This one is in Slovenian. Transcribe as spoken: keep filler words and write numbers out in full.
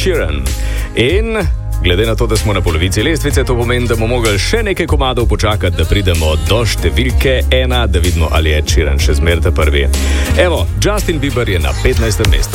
Sheeran. In glede na to, da smo na polovici lestvice, to pomeni, da bomo mogli še nekaj komadov počakati, da pridemo do številke ena, da vidimo, ali je Sheeran še zmeraj prvi. Evo, Justin Bieber je na petnajstem mestu.